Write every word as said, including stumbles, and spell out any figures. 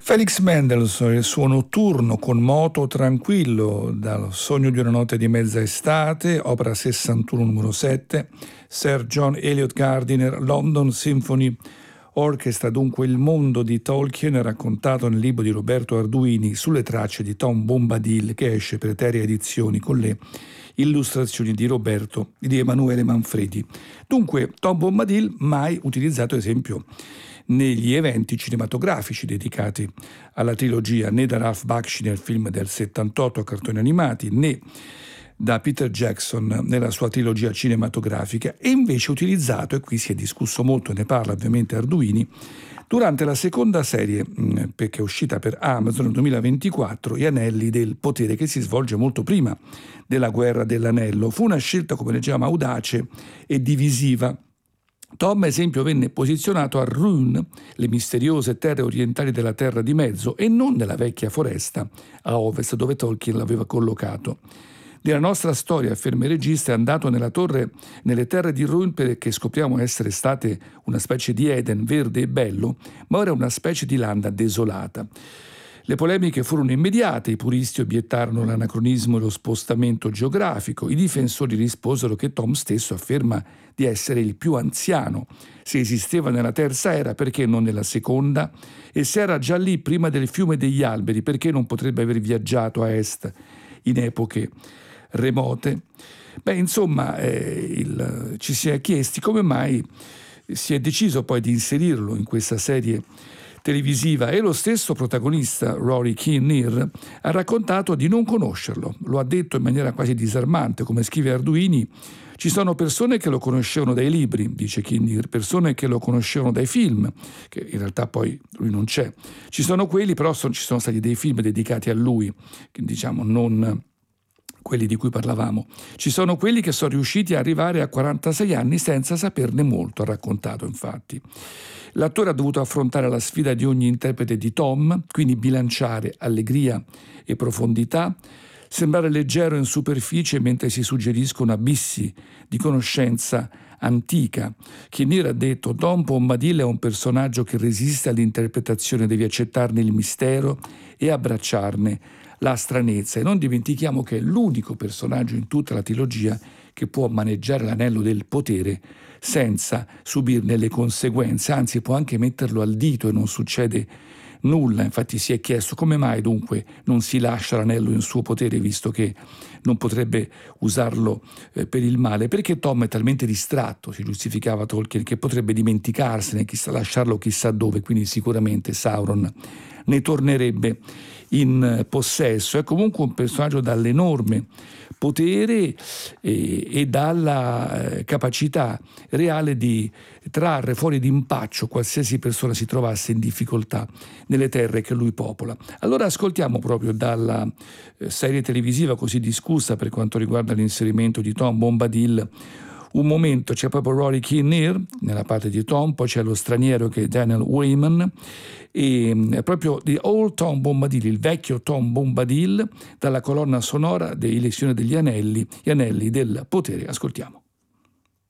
Felix Mendelssohn, il suo notturno con moto tranquillo, dal Sogno di una notte di mezza estate, opera sessantuno numero sette, Sir John Eliot Gardiner, London Symphony Orchestra. Dunque il mondo di Tolkien raccontato nel libro di Roberto Arduini sulle tracce di Tom Bombadil, che esce per Eteria Edizioni con le illustrazioni di Roberto di Emanuele Manfredi. Dunque Tom Bombadil mai utilizzato, ad esempio, negli eventi cinematografici dedicati alla trilogia, né da Ralph Bakshi nel film del settantotto a cartoni animati, né da Peter Jackson nella sua trilogia cinematografica, e invece utilizzato, e qui si è discusso molto, ne parla ovviamente Arduini, durante la seconda serie che è uscita per Amazon nel duemilaventiquattro, Gli Anelli del Potere, che si svolge molto prima della Guerra dell'Anello. Fu una scelta, come leggiamo, audace e divisiva. Tom, ad esempio, venne posizionato a Rhûn, le misteriose terre orientali della Terra di Mezzo, e non nella vecchia foresta a ovest dove Tolkien l'aveva collocato. Nella nostra storia, afferma il regista, è andato nella torre, nelle terre di Rhûn, perché scopriamo essere state una specie di Eden verde e bello, ma ora una specie di landa desolata. Le polemiche furono immediate, i puristi obiettarono l'anacronismo e lo spostamento geografico, i difensori risposero che Tom stesso afferma di essere il più anziano. Se esisteva nella terza era, perché non nella seconda? E se era già lì prima del fiume degli alberi, perché non potrebbe aver viaggiato a est in epoche remote? Beh, insomma, eh, il, ci si è chiesti come mai si è deciso poi di inserirlo in questa serie televisiva, e lo stesso protagonista, Rory Kinnear, ha raccontato di non conoscerlo. Lo ha detto in maniera quasi disarmante, come scrive Arduini: ci sono persone che lo conoscevano dai libri, dice Kinnear, persone che lo conoscevano dai film, che in realtà poi lui non c'è. Ci sono quelli, però son, ci sono stati dei film dedicati a lui, che diciamo non quelli di cui parlavamo. Ci sono quelli che sono riusciti a arrivare a quarantasei anni senza saperne molto, ha raccontato infatti. L'attore ha dovuto affrontare la sfida di ogni interprete di Tom, quindi bilanciare allegria e profondità, sembrare leggero in superficie mentre si suggeriscono abissi di conoscenza antica. Kinnear ha detto: Tom Bombadil è un personaggio che resiste all'interpretazione, devi accettarne il mistero e abbracciarne la stranezza. E non dimentichiamo che è l'unico personaggio in tutta la trilogia che può maneggiare l'anello del potere senza subirne le conseguenze, anzi può anche metterlo al dito e non succede nulla. Infatti si è chiesto come mai dunque non si lascia l'anello in suo potere, visto che non potrebbe usarlo eh, per il male. Perché Tom è talmente distratto, si giustificava Tolkien, che potrebbe dimenticarsene, chissà, lasciarlo chissà dove, quindi sicuramente Sauron ne tornerebbe in possesso. È comunque un personaggio dall'enorme potere e, e dalla eh, capacità reale di trarre fuori d'impaccio qualsiasi persona si trovasse in difficoltà nelle terre che lui popola. Allora ascoltiamo proprio dalla eh, serie televisiva così discussa per quanto riguarda l'inserimento di Tom Bombadil un momento. C'è proprio Rory Kinnear nella parte di Tom, poi c'è lo straniero che è Daniel Wayman, e è proprio The Old Tom Bombadil, il vecchio Tom Bombadil, dalla colonna sonora di Le Signore degli Anelli, Gli Anelli del Potere. Ascoltiamo.